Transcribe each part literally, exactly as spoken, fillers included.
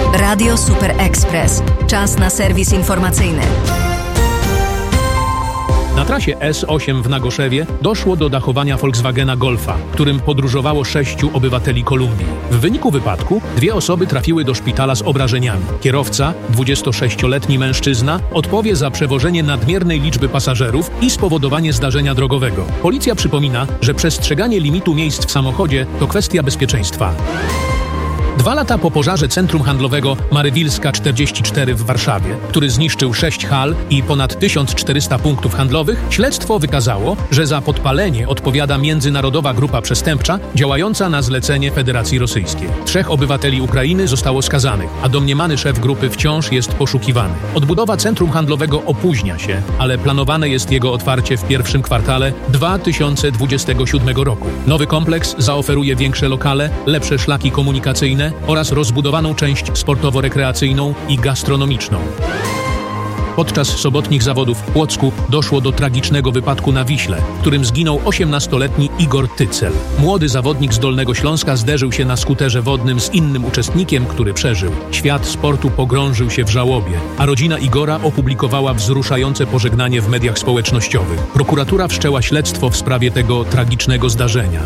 Radio Super Express. Czas na serwis informacyjny. Na trasie S osiem w Nagoszewie doszło do dachowania Volkswagena Golfa, którym podróżowało sześciu obywateli Kolumbii. W wyniku wypadku dwie osoby trafiły do szpitala z obrażeniami. Kierowca, dwudziestosześcioletni mężczyzna, odpowie za przewożenie nadmiernej liczby pasażerów i spowodowanie zdarzenia drogowego. Policja przypomina, że przestrzeganie limitu miejsc w samochodzie to kwestia bezpieczeństwa. Dwa lata po pożarze centrum handlowego Marywilska czterdzieści cztery w Warszawie, który zniszczył sześć hal i ponad tysiąc czterysta punktów handlowych, śledztwo wykazało, że za podpalenie odpowiada międzynarodowa grupa przestępcza działająca na zlecenie Federacji Rosyjskiej. Trzech obywateli Ukrainy zostało skazanych, a domniemany szef grupy wciąż jest poszukiwany. Odbudowa centrum handlowego opóźnia się, ale planowane jest jego otwarcie w pierwszym kwartale dwa tysiące dwudziestego siódmego roku. Nowy kompleks zaoferuje większe lokale, lepsze szlaki komunikacyjne oraz rozbudowaną część sportowo-rekreacyjną i gastronomiczną. Podczas sobotnich zawodów w Płocku doszło do tragicznego wypadku na Wiśle, w którym zginął osiemnastoletni Igor Tycel. Młody zawodnik z Dolnego Śląska zderzył się na skuterze wodnym z innym uczestnikiem, który przeżył. Świat sportu pogrążył się w żałobie, a rodzina Igora opublikowała wzruszające pożegnanie w mediach społecznościowych. Prokuratura wszczęła śledztwo w sprawie tego tragicznego zdarzenia.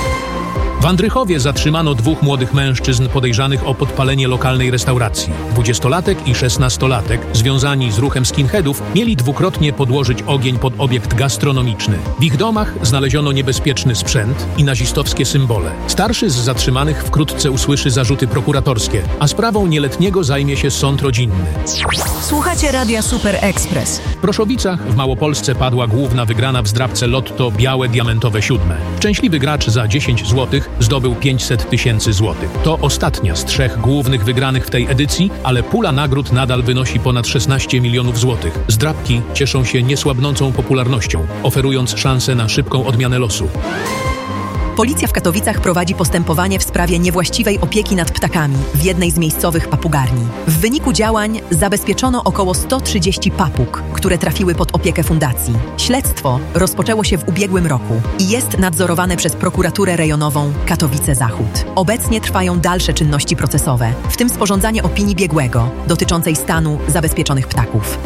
W Andrychowie zatrzymano dwóch młodych mężczyzn podejrzanych o podpalenie lokalnej restauracji. Dwudziestolatek i szesnastolatek, związani z ruchem skinheadów, mieli dwukrotnie podłożyć ogień pod obiekt gastronomiczny. W ich domach znaleziono niebezpieczny sprzęt i nazistowskie symbole. Starszy z zatrzymanych wkrótce usłyszy zarzuty prokuratorskie, a sprawą nieletniego zajmie się sąd rodzinny. Słuchacie Radia Super Express. W Proszowicach w Małopolsce padła główna wygrana w zdrabce Lotto Białe Diamentowe Siódme. Szczęśliwy gracz za dziesięć złotych zdobył pięćset tysięcy złotych. To ostatnia z trzech głównych wygranych w tej edycji, ale pula nagród nadal wynosi ponad szesnaście milionów złotych. Zdrabki cieszą się niesłabnącą popularnością, oferując szansę na szybką odmianę losu. Policja w Katowicach prowadzi postępowanie w sprawie niewłaściwej opieki nad ptakami w jednej z miejscowych papugarni. W wyniku działań zabezpieczono około sto trzydzieści papug, które trafiły pod opiekę fundacji. Śledztwo rozpoczęło się w ubiegłym roku i jest nadzorowane przez prokuraturę rejonową Katowice Zachód. Obecnie trwają dalsze czynności procesowe, w tym sporządzanie opinii biegłego dotyczącej stanu zabezpieczonych ptaków.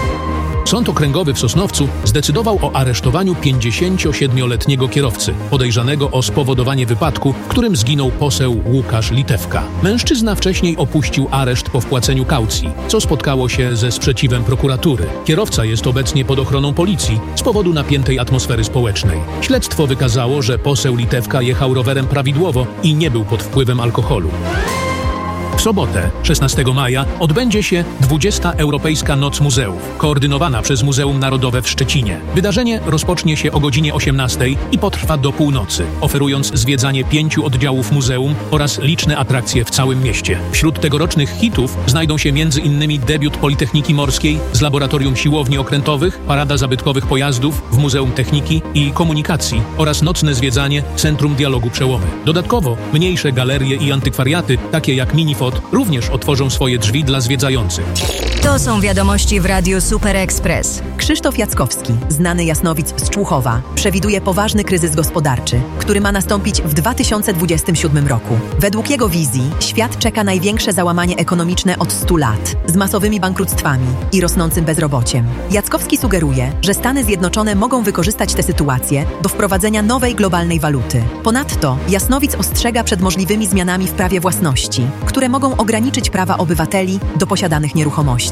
Sąd Okręgowy w Sosnowcu zdecydował o aresztowaniu pięćdziesięciosiedmioletniego kierowcy, podejrzanego o spowodowanie wypadku, w którym zginął poseł Łukasz Litewka. Mężczyzna wcześniej opuścił areszt po wpłaceniu kaucji, co spotkało się ze sprzeciwem prokuratury. Kierowca jest obecnie pod ochroną policji z powodu napiętej atmosfery społecznej. Śledztwo wykazało, że poseł Litewka jechał rowerem prawidłowo i nie był pod wpływem alkoholu. W sobotę, szesnastego maja, odbędzie się dwudziesta Europejska Noc Muzeów, koordynowana przez Muzeum Narodowe w Szczecinie. Wydarzenie rozpocznie się o godzinie osiemnastej i potrwa do północy, oferując zwiedzanie pięciu oddziałów muzeum oraz liczne atrakcje w całym mieście. Wśród tegorocznych hitów znajdą się między innymi debiut Politechniki Morskiej z Laboratorium Siłowni Okrętowych, parada zabytkowych pojazdów w Muzeum Techniki i Komunikacji oraz nocne zwiedzanie Centrum Dialogu Przełomy. Dodatkowo mniejsze galerie i antykwariaty, takie jak Minifot, również otworzą swoje drzwi dla zwiedzających. To są wiadomości w Radiu Super Express. Krzysztof Jackowski, znany jasnowic z Człuchowa, przewiduje poważny kryzys gospodarczy, który ma nastąpić w dwa tysiące dwudziestym siódmym roku. Według jego wizji świat czeka największe załamanie ekonomiczne od stu lat, z masowymi bankructwami i rosnącym bezrobociem. Jackowski sugeruje, że Stany Zjednoczone mogą wykorzystać tę sytuację do wprowadzenia nowej globalnej waluty. Ponadto jasnowic ostrzega przed możliwymi zmianami w prawie własności, które mogą ograniczyć prawa obywateli do posiadanych nieruchomości.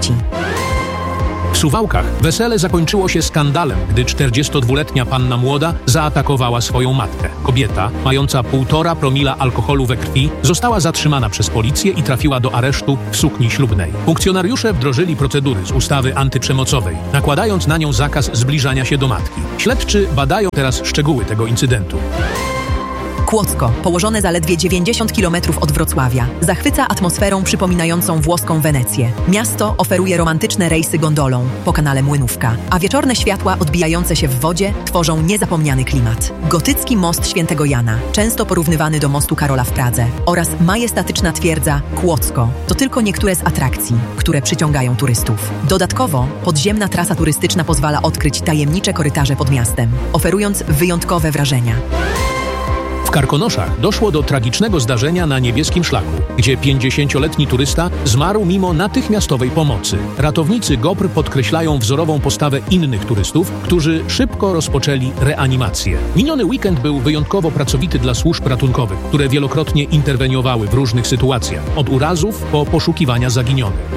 W Suwałkach wesele zakończyło się skandalem, gdy czterdziestodwuletnia panna młoda zaatakowała swoją matkę. Kobieta, mająca półtora promila alkoholu we krwi, została zatrzymana przez policję i trafiła do aresztu w sukni ślubnej. Funkcjonariusze wdrożyli procedury z ustawy antyprzemocowej, nakładając na nią zakaz zbliżania się do matki. Śledczy badają teraz szczegóły tego incydentu. Kłodzko, położone zaledwie dziewięćdziesiąt kilometrów od Wrocławia, zachwyca atmosferą przypominającą włoską Wenecję. Miasto oferuje romantyczne rejsy gondolą po kanale Młynówka, a wieczorne światła odbijające się w wodzie tworzą niezapomniany klimat. Gotycki most Świętego Jana, często porównywany do mostu Karola w Pradze, oraz majestatyczna twierdza Kłodzko to tylko niektóre z atrakcji, które przyciągają turystów. Dodatkowo podziemna trasa turystyczna pozwala odkryć tajemnicze korytarze pod miastem, oferując wyjątkowe wrażenia. Karkonoszach doszło do tragicznego zdarzenia na Niebieskim Szlaku, gdzie pięćdziesięcioletni turysta zmarł mimo natychmiastowej pomocy. Ratownicy GOPR podkreślają wzorową postawę innych turystów, którzy szybko rozpoczęli reanimację. Miniony weekend był wyjątkowo pracowity dla służb ratunkowych, które wielokrotnie interweniowały w różnych sytuacjach, od urazów po poszukiwania zaginionych.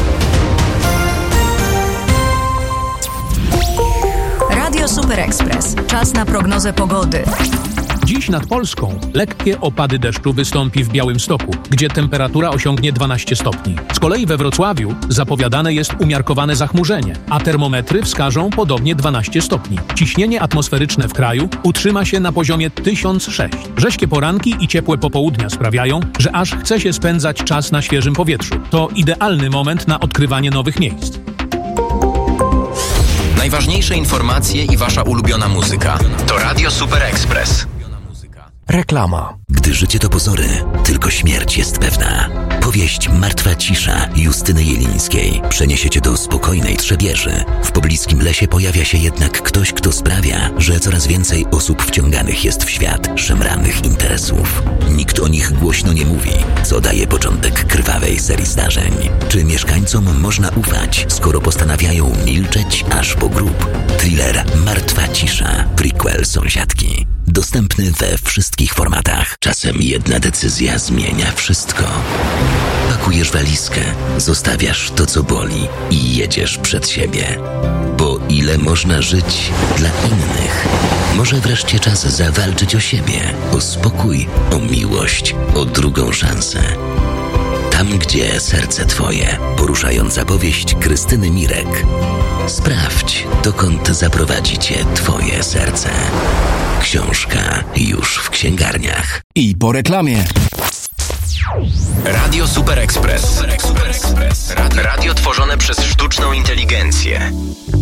Radio Super Express. Czas na prognozę pogody. Dziś nad Polską lekkie opady deszczu wystąpi w Białymstoku, gdzie temperatura osiągnie dwanaście stopni. Z kolei we Wrocławiu zapowiadane jest umiarkowane zachmurzenie, a termometry wskażą podobnie dwanaście stopni. Ciśnienie atmosferyczne w kraju utrzyma się na poziomie tysiąc sześć. Rześkie poranki i ciepłe popołudnia sprawiają, że aż chce się spędzać czas na świeżym powietrzu. To idealny moment na odkrywanie nowych miejsc. Najważniejsze informacje i wasza ulubiona muzyka to Radio Super Express. Reklama. Gdy życie to pozory, tylko śmierć jest pewna. Powieść Martwa cisza Justyny Jelińskiej przeniesie cię do spokojnej Trzebieży. W pobliskim lesie pojawia się jednak ktoś, kto sprawia, że coraz więcej osób wciąganych jest w świat szemranych interesów. Nikt o nich głośno nie mówi, co daje początek krwawej serii zdarzeń. Czy mieszkańcom można ufać, skoro postanawiają milczeć aż po grób? Thriller Martwa cisza, prequel Sąsiadki. Dostępny we wszystkich formatach. Czasem jedna decyzja zmienia wszystko. Pakujesz walizkę, zostawiasz to, co boli i jedziesz przed siebie. Bo ile można żyć dla innych? Może wreszcie czas zawalczyć o siebie, o spokój, o miłość, o drugą szansę. Tam, gdzie serce twoje. Poruszająca powieść Krystyny Mirek. Sprawdź, dokąd zaprowadzi cię twoje serce. Książka już w księgarniach. I po reklamie. Radio Super Express. Radio tworzone przez sztuczną inteligencję.